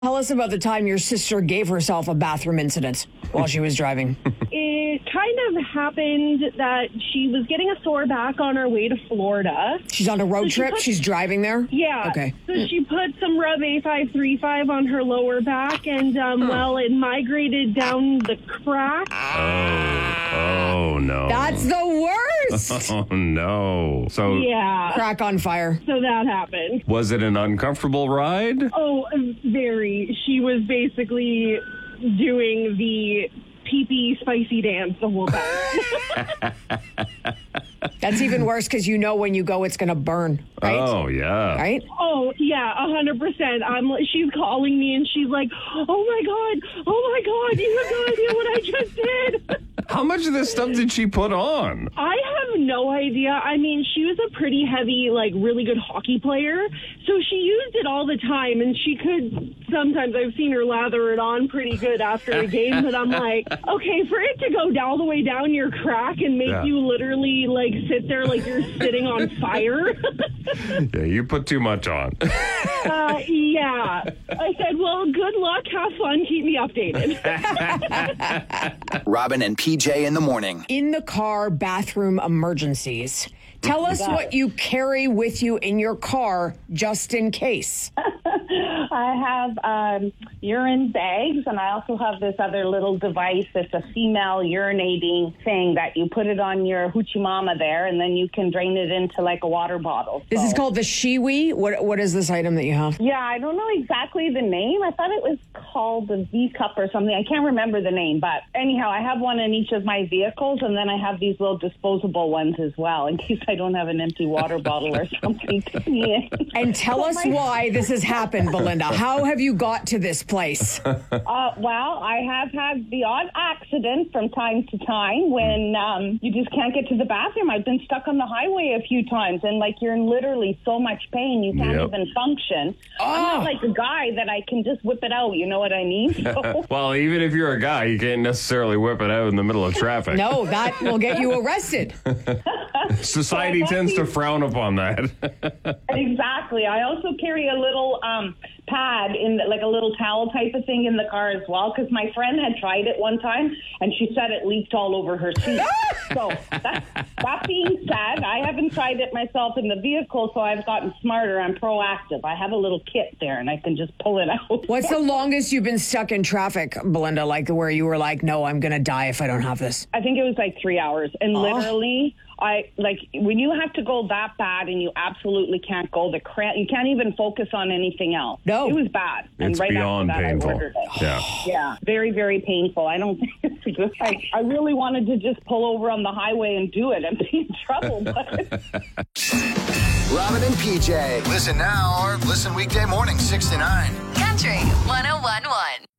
Tell us about the time your sister gave herself a bathroom incident while she was driving. It kind of happened that she was getting a sore back on her way to Florida. She's on a road trip? She's driving there? Yeah. Okay. So she put some Rub A535 on her lower back, and, well, it migrated down the crack. Oh, no. That's the worst. Oh, no. So, Yeah. Crack on fire. So that happened. was it an uncomfortable ride? Oh, very. She was basically doing the pee-pee spicy dance the whole time. That's even worse because you know when you go it's going to burn, right? Oh, yeah. Right? Oh, yeah, 100%. She's calling me and she's like, oh my God, you have no idea what I just did. How much of this stuff did she put on? I have no idea. I mean, she was a pretty heavy, really good hockey player. So she used it all the time, and she could, sometimes I've seen her lather it on pretty good after a game, but I'm like, okay, for it to go all the way down your crack and make you literally, sit there like you're sitting on fire. Yeah, you put too much on. Yeah. I said, well, good luck, have fun, keep me updated. Robin and PJ in the morning. In the car, bathroom emergencies. Tell us what you carry with you in your car just in case. I have urine bags, and I also have this other little device that's a female urinating thing that you put it on your hoochie mama there, and then you can drain it into a water bottle. This is called the Shiwi. What is this item that you have? Yeah, I don't know exactly the name. I thought it was called the V-Cup or something. I can't remember the name, but anyhow, I have one in each of my vehicles, and then I have these little disposable ones as well, in case I don't have an empty water bottle or something to pee in. And tell us why this has happened, Belinda. How have you got to this place? Well, I have had the odd accident from time to time when you just can't get to the bathroom. I've been stuck on the highway a few times, and you're in literally so much pain you can't even function. I'm not like a guy that I can just whip it out, you know what I mean? So, Well, even if you're a guy, you can't necessarily whip it out in the middle of traffic. No, that will get you arrested. Society tends to frown upon that. Exactly. I also carry a little pad in a little towel type of thing in the car as well, because my friend had tried it one time and she said it leaked all over her seat. So that being said, I haven't tried it myself in the vehicle, so I've gotten smarter. I'm proactive. I have a little kit there and I can just pull it out. What's the longest you've been stuck in traffic, Belinda, where you were like, no, I'm going to die if I don't have this? I think it was 3 hours, and literally when you have to go that bad and you absolutely can't go, you can't even focus on anything else. No. It was bad. It's and right beyond after that, painful. I ordered it. Yeah. Yeah, very, very painful. I don't think it's good. I really wanted to just pull over on the highway and do it and be in trouble. But Robin and PJ. Listen now or listen weekday morning 6 to 9. Country 101.1.